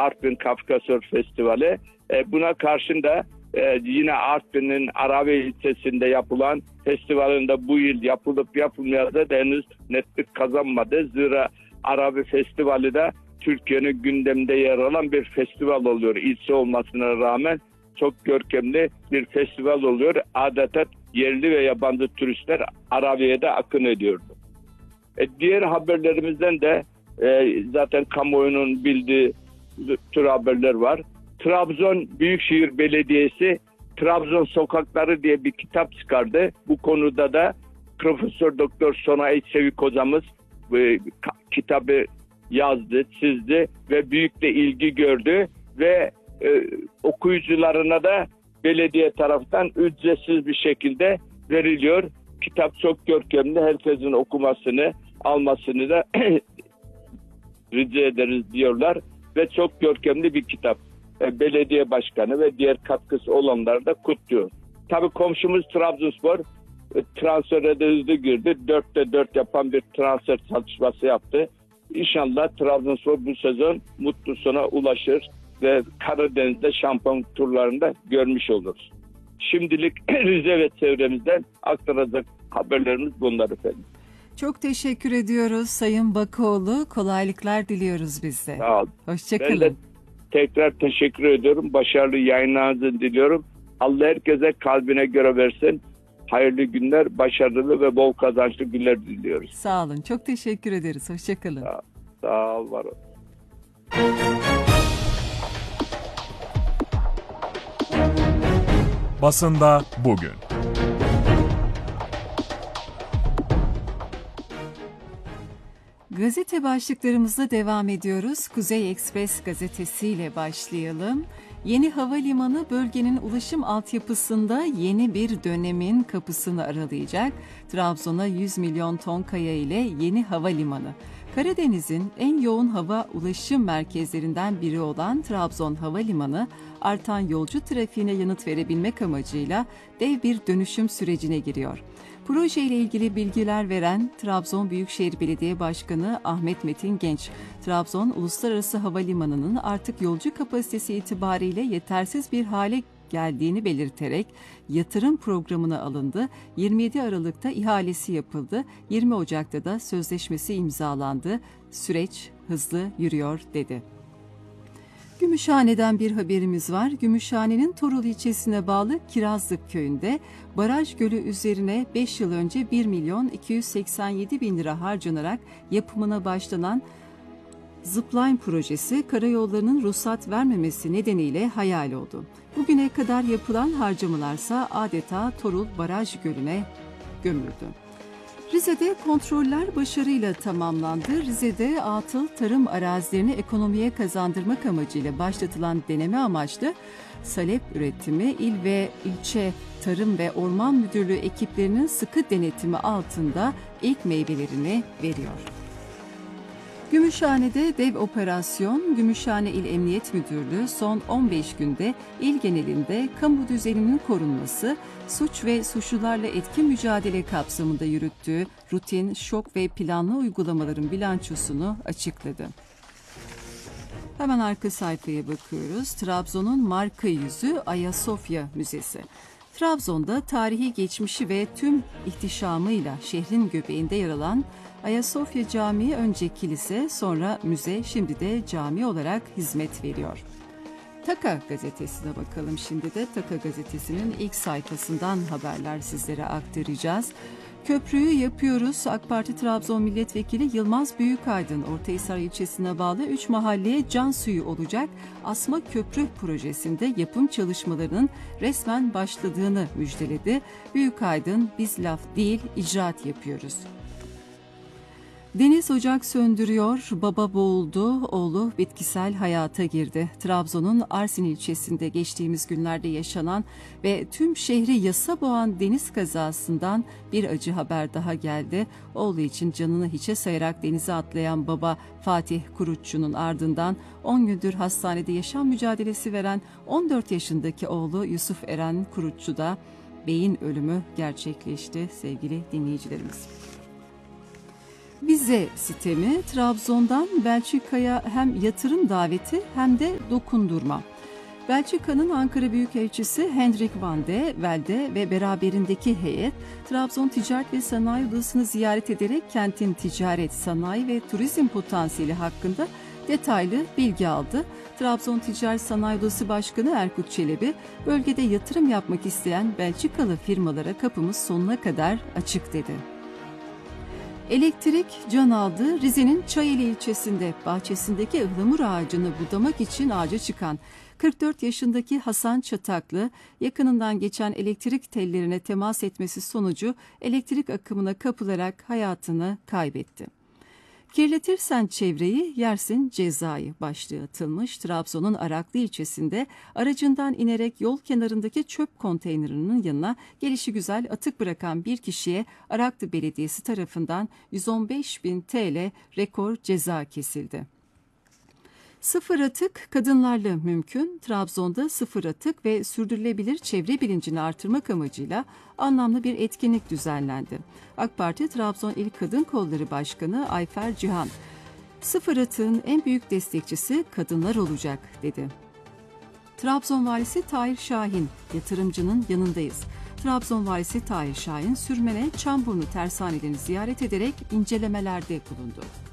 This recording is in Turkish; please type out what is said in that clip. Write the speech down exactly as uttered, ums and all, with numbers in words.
Artvin Kafkasör Festivali. E, buna karşın da e, yine Artvin'in Arabi ilçesinde yapılan festivalinde bu yıl yapılıp yapılmayacağı da henüz netlik kazanmadı. Zira Arabi Festivali de Türkiye'nin gündeminde yer alan bir festival oluyor. İlçe olmasına rağmen çok görkemli bir festival oluyor. Adeta yerli ve yabancı turistler Arabi'ye de akın ediyordu. E, diğer haberlerimizden de e, zaten kamuoyunun bildiği tür haberler var. Trabzon Büyükşehir Belediyesi Trabzon Sokakları diye bir kitap çıkardı. Bu konuda da Profesör Doktor Sonay Çevik hocamız e, kitabı yazdı, çizdi ve büyük de ilgi gördü ve e, okuyucularına da belediye tarafından ücretsiz bir şekilde veriliyor. Kitap çok görkemli. Herkesin okumasını, almasını da rica ederiz diyorlar ve çok görkemli bir kitap. E, belediye başkanı ve diğer katkısı olanları da kutluyor. Tabii komşumuz Trabzonspor e, transfere de hızlı girdi. Dörtte dört yapan bir transfer çalışması yaptı. İnşallah Trabzonspor bu sezon mutlu sona ulaşır ve Karadeniz'de şampiyon turlarında görmüş oluruz. Şimdilik Rize ve çevremizden aktaracak haberlerimiz bunlar efendim. Çok teşekkür ediyoruz Sayın Bakoğlu. Kolaylıklar diliyoruz biz de. Sağ olun. Hoşçakalın. Ben de tekrar teşekkür ediyorum. Başarılı yayınlarınızı diliyorum. Allah herkese kalbine göre versin. Hayırlı günler, başarılı ve bol kazançlı günler diliyoruz. Sağ olun. Çok teşekkür ederiz. Hoşçakalın. Sağ, sağ ol, var ol. Basında bugün. Gazete başlıklarımızla devam ediyoruz. Kuzey Ekspres gazetesiyle başlayalım. Yeni havalimanı bölgenin ulaşım altyapısında yeni bir dönemin kapısını aralayacak. Trabzon'a yüz milyon ton kaya ile yeni havalimanı. Karadeniz'in en yoğun hava ulaşım merkezlerinden biri olan Trabzon Havalimanı, artan yolcu trafiğine yanıt verebilmek amacıyla dev bir dönüşüm sürecine giriyor. Proje ile ilgili bilgiler veren Trabzon Büyükşehir Belediye Başkanı Ahmet Metin Genç, Trabzon Uluslararası Havalimanı'nın artık yolcu kapasitesi itibariyle yetersiz bir hale geldiğini belirterek yatırım programına alındı. yirmi yedi Aralık'ta ihalesi yapıldı. yirmi Ocak'ta da sözleşmesi imzalandı. Süreç hızlı yürüyor dedi. Gümüşhane'den bir haberimiz var. Gümüşhane'nin Torul ilçesine bağlı Kirazlık köyünde baraj gölü üzerine beş yıl önce bir milyon iki yüz seksen yedi bin lira harcanarak yapımına başlanan Zipline projesi karayollarının ruhsat vermemesi nedeniyle hayal oldu. Bugüne kadar yapılan harcamalarsa adeta Torul Baraj Gölü'ne gömüldü. Rize'de kontroller başarıyla tamamlandı. Rize'de atıl tarım arazilerini ekonomiye kazandırmak amacıyla başlatılan deneme amaçlı salep üretimi il ve ilçe Tarım ve Orman Müdürlüğü ekiplerinin sıkı denetimi altında ilk meyvelerini veriyor. Gümüşhane'de dev operasyon. Gümüşhane İl Emniyet Müdürlüğü son on beş günde il genelinde kamu düzeninin korunması, suç ve suçlularla etkin mücadele kapsamında yürüttüğü rutin, şok ve planlı uygulamaların bilançosunu açıkladı. Hemen arka sayfaya bakıyoruz. Trabzon'un marka yüzü Ayasofya Müzesi. Trabzon'da tarihi geçmişi ve tüm ihtişamıyla şehrin göbeğinde yer alan Ayasofya Camii önce kilise, sonra müze, şimdi de cami olarak hizmet veriyor. Taka gazetesine bakalım şimdi de. Taka gazetesinin ilk sayfasından haberler sizlere aktaracağız. Köprüyü yapıyoruz. AK Parti Trabzon Milletvekili Yılmaz Büyükaydın, Ortahisar ilçesine bağlı üç mahalleye can suyu olacak Asma Köprü projesinde yapım çalışmalarının resmen başladığını müjdeledi. Büyükaydın, biz laf değil icraat yapıyoruz. Deniz ocak söndürüyor, baba boğuldu, oğlu bitkisel hayata girdi. Trabzon'un Arsin ilçesinde geçtiğimiz günlerde yaşanan ve tüm şehri yasa boğan deniz kazasından bir acı haber daha geldi. Oğlu için canını hiçe sayarak denize atlayan baba Fatih Kurutçu'nun ardından on gündür hastanede yaşam mücadelesi veren on dört yaşındaki oğlu Yusuf Eren Kurutçu'da beyin ölümü gerçekleşti sevgili dinleyicilerimiz. Vize sistemi Trabzon'dan Belçika'ya hem yatırım daveti hem de dokundurma. Belçika'nın Ankara Büyükelçisi Hendrik van de Velde ve beraberindeki heyet Trabzon Ticaret ve Sanayi Odası'nı ziyaret ederek kentin ticaret, sanayi ve turizm potansiyeli hakkında detaylı bilgi aldı. Trabzon Ticaret Sanayi Odası Başkanı Erkut Çelebi, bölgede yatırım yapmak isteyen Belçikalı firmalara kapımız sonuna kadar açık dedi. Elektrik can aldı. Rize'nin Çayeli ilçesinde bahçesindeki ıhlamur ağacını budamak için ağaca çıkan kırk dört yaşındaki Hasan Çataklı, yakınından geçen elektrik tellerine temas etmesi sonucu elektrik akımına kapılarak hayatını kaybetti. Kirletirsen çevreyi, yersin cezayı başlığı atılmış Trabzon'un Araklı ilçesinde aracından inerek yol kenarındaki çöp konteynerinin yanına gelişigüzel atık bırakan bir kişiye Araklı Belediyesi tarafından yüz on beş bin T L rekor ceza kesildi. Sıfır atık kadınlarla mümkün. Trabzon'da sıfır atık ve sürdürülebilir çevre bilincini artırmak amacıyla anlamlı bir etkinlik düzenlendi. AK Parti Trabzon İl Kadın Kolları Başkanı Ayfer Cihan, "Sıfır atığın en büyük destekçisi kadınlar olacak," dedi. Trabzon Valisi Tahir Şahin, "Yatırımcının yanındayız." Trabzon Valisi Tahir Şahin, Sürmene, Çamburnu tersanelerini ziyaret ederek incelemelerde bulundu.